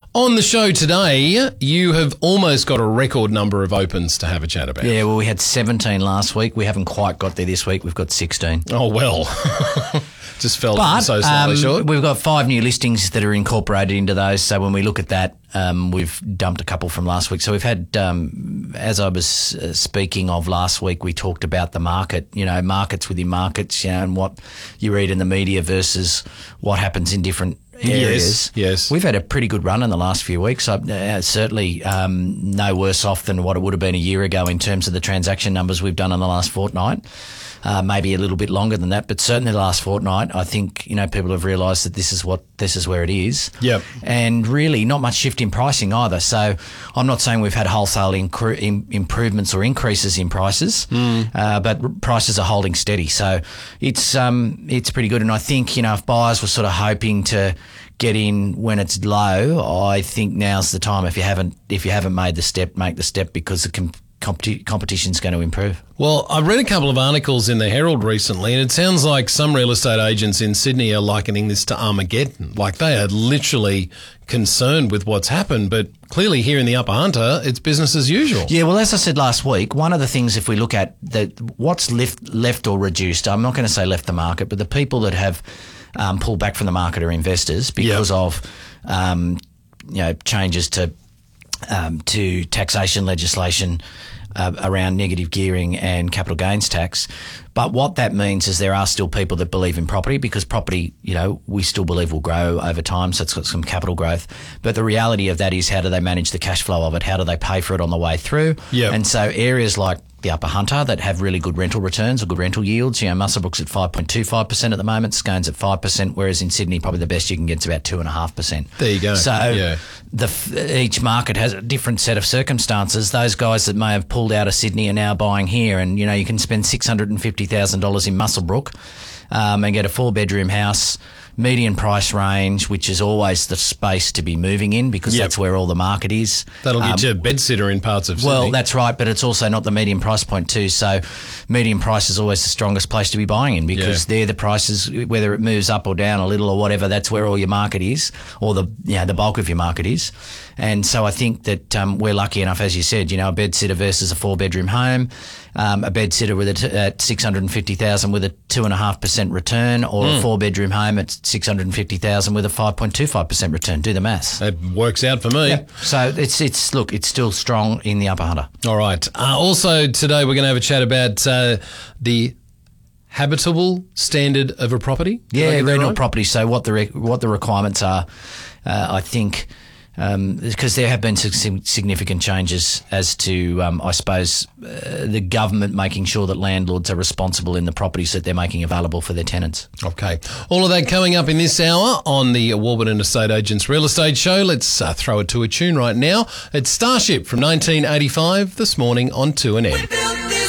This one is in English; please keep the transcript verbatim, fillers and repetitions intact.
On the show today, you have almost got a record number of opens to have a chat about. Yeah, well, we had seventeen last week. We haven't quite got there this week. We've got sixteen. Oh, well. Just felt but, so slightly um, short. We've got five new listings that are incorporated into those. So when we look at that, um, we've dumped a couple from last week. So we've had, um, as I was uh, speaking of last week, we talked about the market, you know, markets within markets, you know, and what you read in the media versus what happens in different areas. Yes, yes. We've had a pretty good run in the last few weeks. So, uh, certainly um, no worse off than what it would have been a year ago in terms of the transaction numbers we've done in the last fortnight. Uh, maybe a little bit longer than that, but certainly the last fortnight, I think, you know, people have realised that this is what this is where it is. Yep. And really not much shift in pricing either. So I'm not saying we've had wholesale incre- in, improvements or increases in prices, mm. uh, but r- prices are holding steady. So it's um it's pretty good. And I think, you know, if buyers were sort of hoping to get in when it's low, I think now's the time. If you haven't if you haven't made the step, make the step, because the com- competi- competition's going to improve. Well, I read a couple of articles in the Herald recently, and it sounds like some real estate agents in Sydney are likening this to Armageddon. Like, they are literally concerned with what's happened, but clearly here in the Upper Hunter, it's business as usual. Yeah, well, as I said last week, one of the things, if we look at the, what's left, left or reduced, I'm not going to say left the market, but the people that have um, pulled back from the market are investors because yep. of um, you know, changes to um, to taxation legislation Uh, around negative gearing and capital gains tax. But what that means is there are still people that believe in property, because property, you know, we still believe will grow over time, so it's got some capital growth. But the reality of that is, how do they manage the cash flow of it? How do they pay for it on the way through? Yep. And so areas like the Upper Hunter that have really good rental returns or good rental yields, you know, Muswellbrook's at five point two five percent at the moment, Scone's at five percent, whereas in Sydney probably the best you can get is about two point five percent. There you go. So yeah. the each market has a different set of circumstances. Those guys that may have pulled out of Sydney are now buying here, and, you know, you can spend six hundred fifty thousand dollars in Muswellbrook um, and get a four-bedroom house, median price range, which is always the space to be moving in, because yep. that's where all the market is. That'll get um, you a bed sitter in parts of Sydney. Well, that's right, but it's also not the median price point too. So median price is always the strongest place to be buying in, because yeah. they're the prices, whether it moves up or down a little or whatever, that's where all your market is, or the you know, the bulk of your market is. And so I think that um, we're lucky enough, as you said, you know, a bed sitter versus a four-bedroom home, um, a bed sitter with a t- at six hundred fifty thousand dollars with a two point five percent return, or mm. a four-bedroom home at six hundred fifty thousand dollars with a five point two five percent return. Do the maths. That works out for me. Yeah. So it's, it's look, it's still strong in the Upper Hunter. All right. Uh, also today we're going to have a chat about uh, the habitable standard of a property. Yeah, rental right? property. So what the re- what the requirements are, uh, I think, um, because there have been some significant changes as to, um, I suppose, uh, the government making sure that landlords are responsible in the properties that they're making available for their tenants. Okay. All of that coming up in this hour on the Warburton Estate Agents Real Estate Show. Let's uh, throw it to a tune right now. It's Starship from nineteen eighty-five this morning on two N M.